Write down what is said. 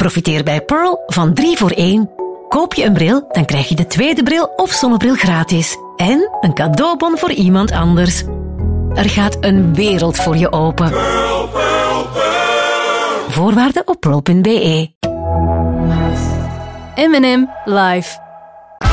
Profiteer bij Pearl van 3 voor 1. Koop je een bril, dan krijg je de tweede bril of zonnebril gratis. En een cadeaubon voor iemand anders. Er gaat een wereld voor je open. Pearl, Pearl, Pearl. Voorwaarden op pearl.be. M&M live.